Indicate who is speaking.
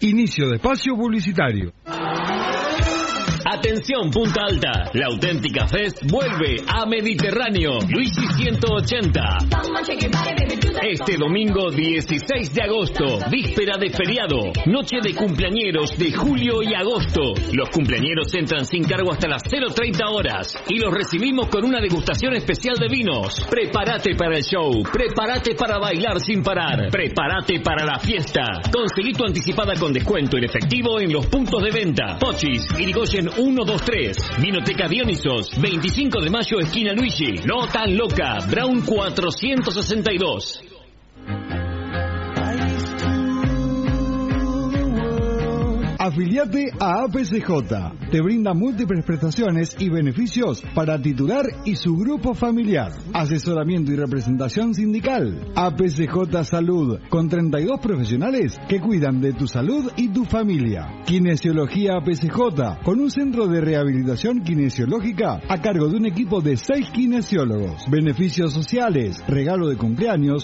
Speaker 1: Inicio de espacio publicitario.
Speaker 2: Atención Punta Alta, la auténtica Fest vuelve a Mediterráneo, Luigi 180. Este domingo 16 de agosto, víspera de feriado, noche de cumpleañeros de julio y agosto. Los cumpleañeros entran sin cargo hasta las 0:30 horas y los recibimos con una degustación especial de vinos. Prepárate para el show, prepárate para bailar sin parar, prepárate para la fiesta. Conseguí tu anticipada con descuento en efectivo en los puntos de venta. Pochis, Irigoyen 123, Vinoteca Dionisos, 25 de mayo esquina Luigi, No Tan Loca, Brown 462.
Speaker 3: Afiliate a APCJ. Te brinda múltiples prestaciones y beneficios para titular y su grupo familiar. Asesoramiento y representación sindical. APCJ Salud, con 32 profesionales que cuidan de tu salud y tu familia. Kinesiología APCJ, con un centro de rehabilitación kinesiológica a cargo de un equipo de 6 kinesiólogos. Beneficios sociales, regalo de cumpleaños,